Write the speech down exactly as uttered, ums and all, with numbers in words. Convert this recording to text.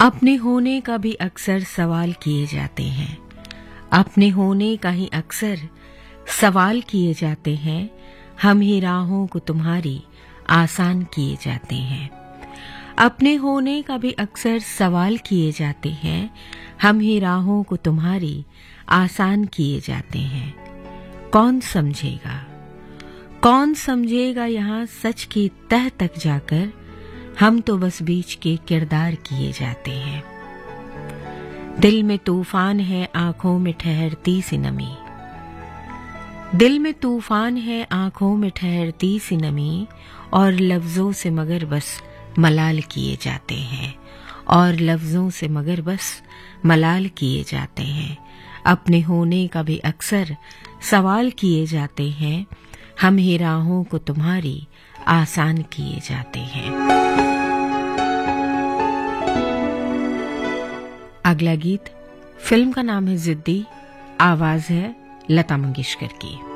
अपने होने का भी अक्सर सवाल किए जाते हैं, अपने होने का ही अक्सर सवाल किए जाते हैं। हम ही राहों को तुम्हारी आसान किए जाते हैं। अपने होने का भी अक्सर सवाल किए जाते हैं, हम ही राहों को तुम्हारी आसान किए जाते हैं। कौन समझेगा, कौन समझेगा यहाँ सच की तह तक जाकर, हम तो बस बीच के किरदार किए जाते हैं। दिल में तूफान है, आंखों में ठहरती सी नमी, दिल में तूफान है, आंखों में ठहरती सी नमी, और लफ्जों से मगर बस मलाल किए जाते हैं, और लफ्जों से मगर बस मलाल किए जाते हैं। अपने होने का भी अक्सर सवाल किए जाते हैं, हम ही राहों को तुम्हारी आसान किए जाते हैं। अगला गीत, फिल्म का नाम है जिद्दी, आवाज है लता मंगेशकर की।